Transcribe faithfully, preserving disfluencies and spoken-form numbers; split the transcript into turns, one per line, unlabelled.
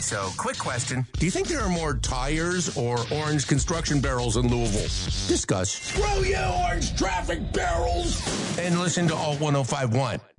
so quick question. Do you think there are more tires or orange construction barrels in Louisville? Discuss.
Screw you, orange traffic barrels!
And listen to Alt one oh five point one.